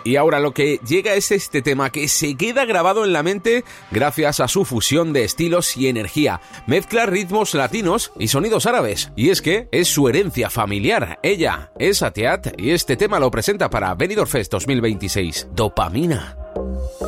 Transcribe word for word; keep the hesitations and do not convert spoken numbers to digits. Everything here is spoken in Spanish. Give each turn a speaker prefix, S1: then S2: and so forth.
S1: Y ahora lo que llega es este tema que se queda grabado en la mente gracias a su fusión de estilos y energía. Mezcla ritmos latinos y sonidos árabes. Y es que es su herencia familiar. Ella es Atiat y este tema lo presenta para Benidorm Fest dos mil veintiséis. Dopamina.